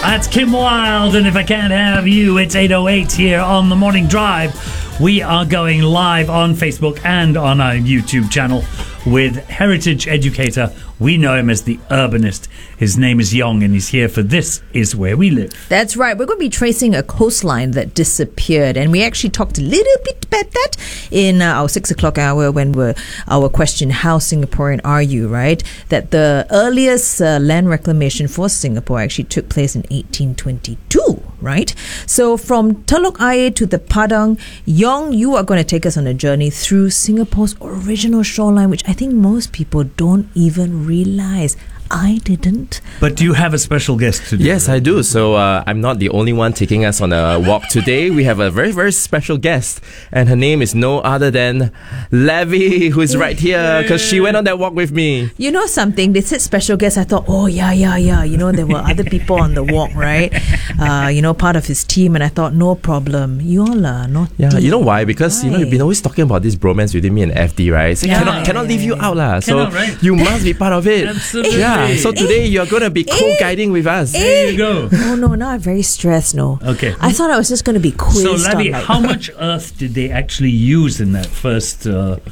That's Kim Wilde, and if I can't have you, it's 8:08 here on The Morning Drive. We are going live on Facebook and on our YouTube channel with heritage educator. We know him as the Urbanist. His name is Yong, and he's here for This Is Where We Live. That's right. We're going to be tracing a coastline that disappeared, and we actually talked a little bit about that in our 6 o'clock hour when our question, how Singaporean are you, right? That the earliest land reclamation for Singapore actually took place in 1822, right? So from Telok Ayer to the Padang, Yong, you are going to take us on a journey through Singapore's original shoreline, which I think most people don't even realize. I didn't. But do you have a special guest today? Yes, I do. So I'm not the only one taking us on a walk today. We have a very, very special guest, and her name is no other than Levy, who is right here because she went on that walk with me. You know something? They said special guest. I thought, oh, yeah. You know, there were other people on the walk, right? Part of his team. And I thought, no problem. You all are not. Yeah, you know why? Because, you've been always talking about this bromance between me and FD, right? So cannot leave you out, lah. So right? You must be part of it. Absolutely. Yeah. So today you're going to be co-guiding with us. There you go. Oh, no, now I'm very stressed, no. Okay. I thought I was just going to be quizzed. So, Levy, on, how much earth did they actually use in that first...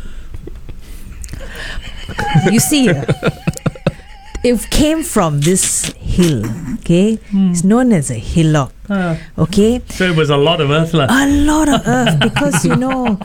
You see, it came from this hill, okay? It's known as a hillock, okay? So it was a lot of earth left. A lot of earth, because you know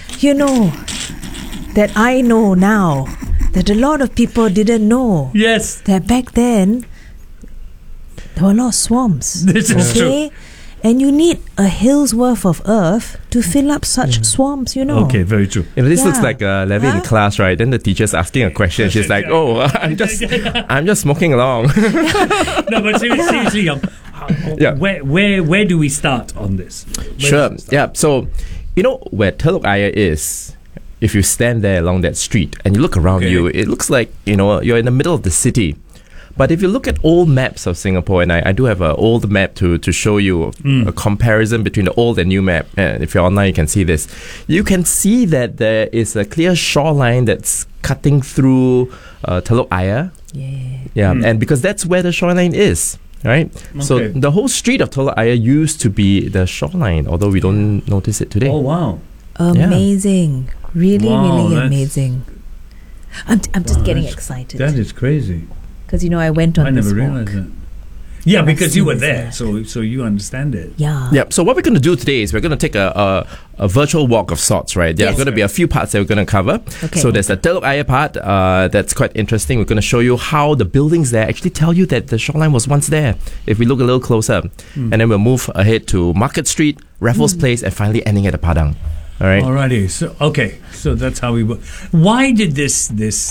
that I know now that a lot of people didn't know. Yes. That back then there were a lot of swamps. This is true. And you need a hill's worth of earth to fill up such swamps, Okay, very true. This looks like Levy in class, right? Then the teacher's asking a question. She's like, I'm just smoking along. No, but seriously, Young, where do we start on this? Sure. Yeah. So, where Telok Ayer is, if you stand there along that street and you look around you, it looks like, you're in the middle of the city. But if you look at old maps of Singapore, and I do have an old map to show you a comparison between the old and new map, and if you're online, you can see this. You can see that there is a clear shoreline that's cutting through Telok Ayer. Yeah. And because that's where the shoreline is. Right? Okay. So the whole street of Telok Ayer used to be the shoreline, although we don't notice it today. Oh, wow. Amazing. Really amazing. I'm just getting excited. That is crazy. Because, I went on this walk. I never realized that. Yeah, because you were there, so you understand it. Yeah. So what we're going to do today is we're going to take a virtual walk of sorts, right? There are going to be a few parts that we're going to cover. Okay. So there's the Telok Ayer part that's quite interesting. We're going to show you how the buildings there actually tell you that the shoreline was once there, if we look a little closer. And then we'll move ahead to Market Street, Raffles Place, and finally ending at the Padang. All right. Alrighty. So that's how we work. Why did this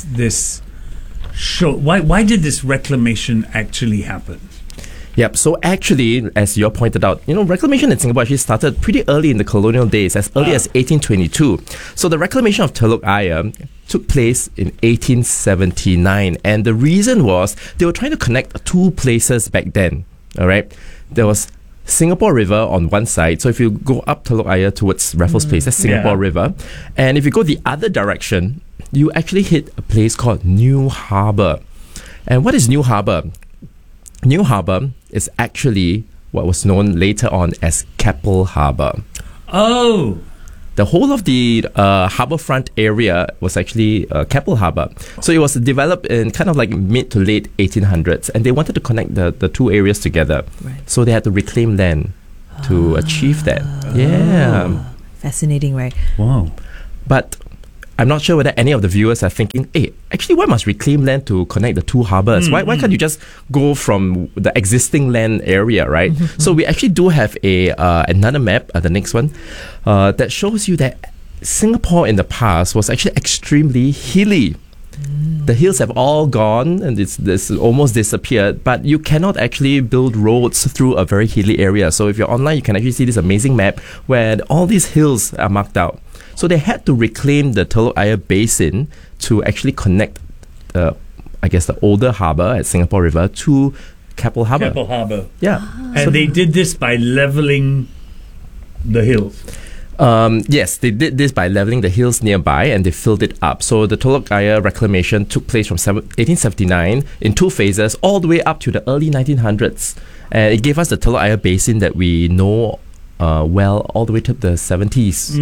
show? Why did this reclamation actually happen? Yep. So actually, as you pointed out, reclamation in Singapore actually started pretty early in the colonial days, as early as 1822. So the reclamation of Telok Ayer took place in 1879, and the reason was they were trying to connect two places back then. All right. There was Singapore River on one side. So if you go up Telok Ayer towards Raffles Place, that's Singapore River. And if you go the other direction, you actually hit a place called New Harbour. And what is New Harbour? New Harbour is actually what was known later on as Keppel Harbour. Oh! The whole of the harbourfront area was actually Keppel Harbour. So it was developed in kind of like mid to late 1800s, and they wanted to connect the two areas together. Right. So they had to reclaim land to achieve that. Yeah. Fascinating, right? Wow. But I'm not sure whether any of the viewers are thinking, hey, actually, why must reclaim land to connect the two harbours? Why can't you just go from the existing land area, right? So we actually do have another map, the next one, that shows you that Singapore in the past was actually extremely hilly. The hills have all gone and it's almost disappeared, but you cannot actually build roads through a very hilly area. So if you're online, you can actually see this amazing map where all these hills are marked out. So they had to reclaim the Telok Ayer Basin to actually connect, the older harbour at Singapore River to Keppel Harbour. Keppel Harbour. Yeah. And they did this by levelling the hills. Yes, they did this by leveling the hills nearby and they filled it up. So the Telok Ayer reclamation took place from 1879 in 2 phases all the way up to the early 1900s. And it gave us the Telok Ayer Basin that we know well all the way to the 70s.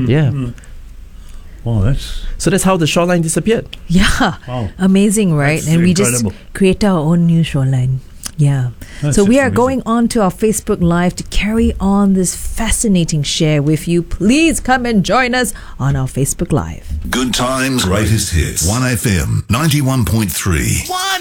Wow, So that's how the shoreline disappeared. Yeah. Wow. Amazing, right? That's And we incredible. just create our own new shoreline. Yeah. That's So we just are amazing. going on to our Facebook Live to carry on this fascinating share with you. Please come and join us on our Facebook Live. Good times, greatest hits. 1FM 91.3.